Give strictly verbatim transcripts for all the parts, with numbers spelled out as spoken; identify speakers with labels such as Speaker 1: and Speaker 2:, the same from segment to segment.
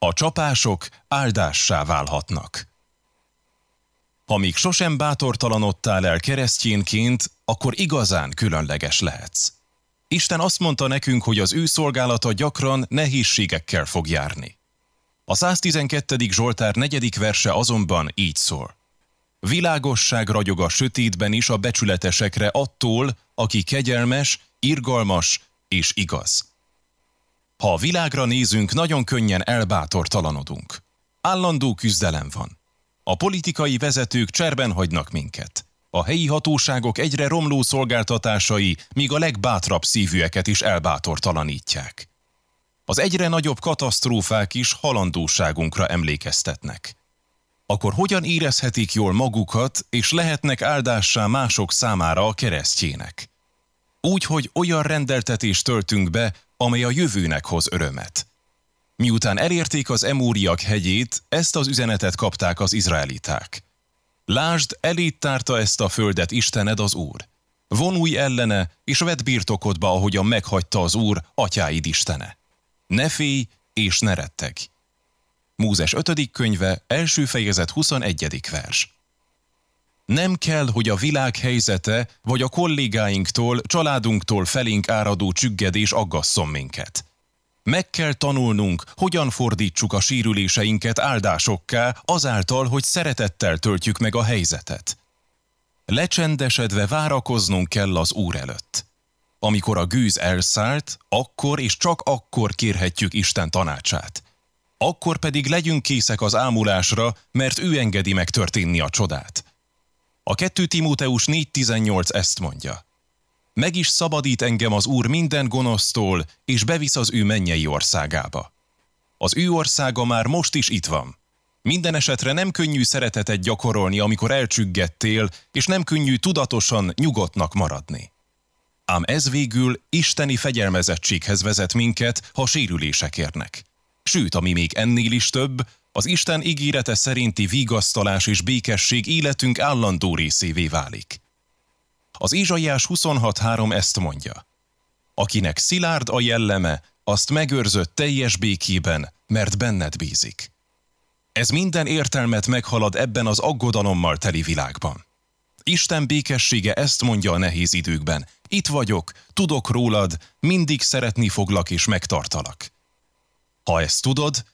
Speaker 1: A csapások áldássá válhatnak. Ha még sosem bátortalanodtál el keresztjénként, akkor igazán különleges lehetsz. Isten azt mondta nekünk, hogy az ő szolgálata gyakran nehézségekkel fog járni. A száztizenkettedik Zsoltár negyedik verse azonban így szól. Világosság ragyog a sötétben is a becsületesekre attól, aki kegyelmes, irgalmas és igaz. Ha a világra nézünk, nagyon könnyen elbátortalanodunk. Állandó küzdelem van. A politikai vezetők cserben hagynak minket. A helyi hatóságok egyre romló szolgáltatásai míg a legbátrabb szívűeket is elbátortalanítják. Az egyre nagyobb katasztrófák is halandóságunkra emlékeztetnek. Akkor hogyan érezhetik jól magukat, és lehetnek áldássá mások számára a keresztjének? Úgy, hogy olyan rendeltetést töltünk be, amely a jövőnek hoz örömet. Miután elérték az Emóriak hegyét, ezt az üzenetet kapták az izraeliták. Lásd, eléd tárta ezt a földet Istened az Úr. Vonulj ellene, és vedd birtokodba, ahogyan meghagyta az Úr, atyáid Istene. Ne félj, és ne retteg. Mózes ötödik könyve, első fejezet huszonegyedik vers. Nem kell, hogy a világ helyzete, vagy a kollégáinktól, családunktól felénk áradó csüggedés aggasszon minket. Meg kell tanulnunk, hogyan fordítsuk a sérüléseinket áldásokká, azáltal, hogy szeretettel töltjük meg a helyzetet. Lecsendesedve várakoznunk kell az Úr előtt. Amikor a gőz elszállt, akkor és csak akkor kérhetjük Isten tanácsát. Akkor pedig legyünk készek az ámulásra, mert ő engedi meg történni a csodát. A kettő Timóteus négy tizennyolc ezt mondja. Meg is szabadít engem az Úr minden gonosztól, és bevisz az ő mennyei országába. Az ő országa már most is itt van. Minden esetre nem könnyű szeretetet gyakorolni, amikor elcsüggettél, és nem könnyű tudatosan nyugodtnak maradni. Ám ez végül isteni fegyelmezettséghez vezet minket, ha sérülések érnek. Sőt, ami még ennél is több, az Isten ígérete szerinti vigasztalás és békesség életünk állandó részévé válik. Az Ézsaiás huszonhat három ezt mondja. Akinek szilárd a jelleme, azt megőrzött teljes békében, mert benned bízik. Ez minden értelmet meghalad ebben az aggodalommal teli világban. Isten békessége ezt mondja a nehéz időkben. Itt vagyok, tudok rólad, mindig szeretni foglak és megtartalak. Ha ezt tudod,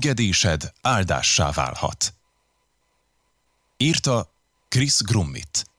Speaker 1: csüggedésed áldássá válhat. Írta Chris Grummit.